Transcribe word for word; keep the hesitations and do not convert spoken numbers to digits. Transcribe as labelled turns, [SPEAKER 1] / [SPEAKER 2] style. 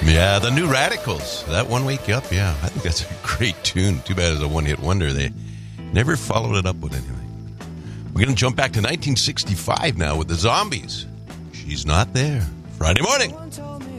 [SPEAKER 1] Yeah, the New Radicals. That One Wake Up, yeah. I think that's a great tune. Too bad it's a one-hit wonder. They never followed it up with anything. We're going to jump back to nineteen sixty-five now with the Zombies. She's Not There. Friday morning.